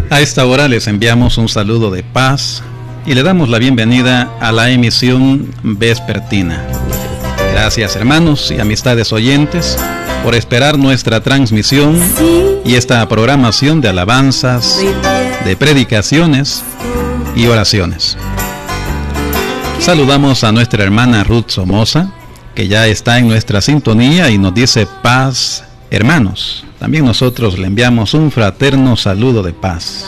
A esta hora les enviamos un saludo de paz y le damos la bienvenida a la emisión vespertina. Gracias, hermanos y amistades oyentes, por esperar nuestra transmisión y esta programación de alabanzas, de predicaciones y oraciones. Saludamos a nuestra hermana Ruth Somoza, que ya está en nuestra sintonía y nos dice paz, hermanos. También nosotros le enviamos un fraterno saludo de paz.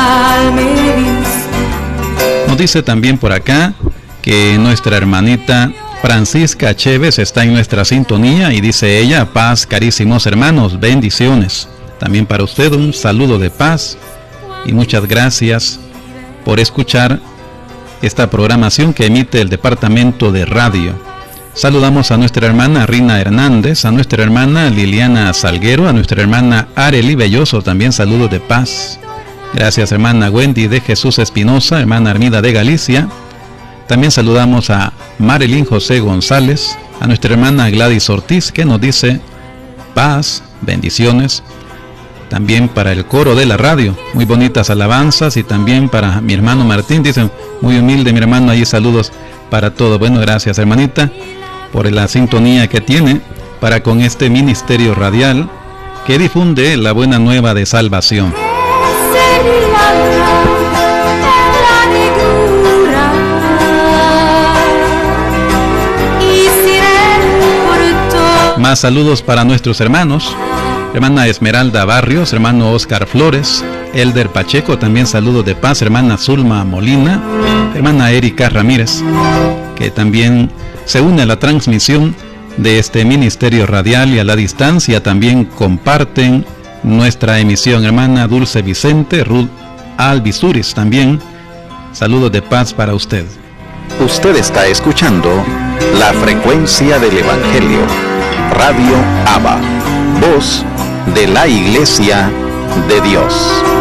Nos dice también por acá que nuestra hermanita Francisca Chévez está en nuestra sintonía y dice ella, paz, carísimos hermanos, bendiciones. También para usted un saludo de paz y muchas gracias por escuchar esta programación que emite el Departamento de Radio. Saludamos a nuestra hermana Rina Hernández, a nuestra hermana Liliana Salguero, a nuestra hermana Arely Belloso, también saludos de paz. Gracias, hermana Wendy de Jesús Espinosa, hermana Armida de Galicia. También saludamos a Marilyn José González, a nuestra hermana Gladys Ortiz, que nos dice paz, bendiciones. También para el coro de la radio, muy bonitas alabanzas. Y también para mi hermano Martín, dicen, muy humilde mi hermano, ahí saludos para todo. Bueno, gracias hermanita por la sintonía que tiene para con este ministerio radial que difunde la buena nueva de salvación. Más saludos para nuestros hermanos, hermana Esmeralda Barrios, hermano Oscar Flores, Elder Pacheco, también saludos de paz, hermana Zulma Molina, hermana Erika Ramírez, que también se une a la transmisión de este ministerio radial y a la distancia también comparten nuestra emisión, hermana Dulce Vicente, Ruth Albizuris, también saludos de paz para usted. Usted está escuchando la frecuencia del Evangelio, Radio Abba, voz de la Iglesia de Dios.